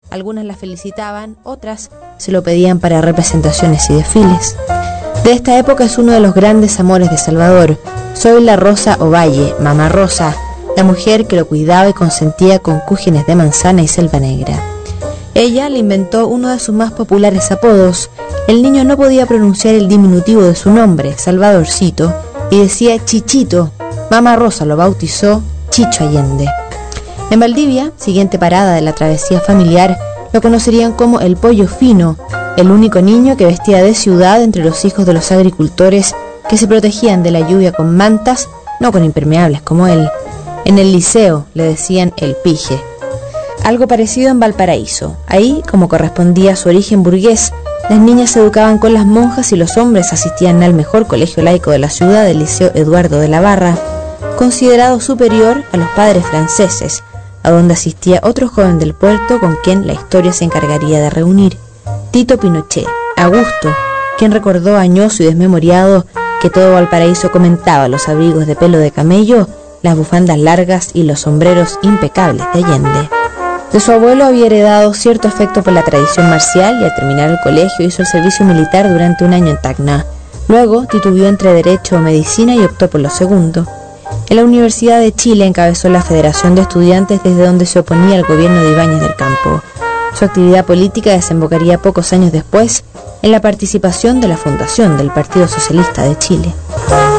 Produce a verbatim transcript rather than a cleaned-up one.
Algunas la felicitaban, otras se lo pedían para representaciones y desfiles. De esta época es uno de los grandes amores de Salvador, Zoila Rosa Ovalle, Mamá Rosa, la mujer que lo cuidaba y consentía con cúgenes de manzana y selva negra. Ella le inventó uno de sus más populares apodos. El niño no podía pronunciar el diminutivo de su nombre, Salvadorcito, y decía Chichito. Mamá Rosa lo bautizó Chicho Allende. En Valdivia, siguiente parada de la travesía familiar, lo conocerían como el Pollo Fino, el único niño que vestía de ciudad entre los hijos de los agricultores que se protegían de la lluvia con mantas, no con impermeables como él. En el liceo le decían el Pije. Algo parecido en Valparaíso. Ahí, como correspondía a su origen burgués, las niñas se educaban con las monjas y los hombres asistían al mejor colegio laico de la ciudad, el Liceo Eduardo de la Barra, considerado superior a los padres franceses, a donde asistía otro joven del puerto con quien la historia se encargaría de reunir, Tito Pinochet, Augusto, quien recordó añoso y desmemoriado que todo Valparaíso comentaba los abrigos de pelo de camello, las bufandas largas y los sombreros impecables de Allende. De su abuelo había heredado cierto afecto por la tradición marcial y al terminar el colegio hizo el servicio militar durante un año en Tacna. Luego titubeó entre Derecho o Medicina y optó por lo segundo. En la Universidad de Chile encabezó la Federación de Estudiantes desde donde se oponía al gobierno de Ibáñez del Campo. Su actividad política desembocaría pocos años después en la participación de la fundación del Partido Socialista de Chile.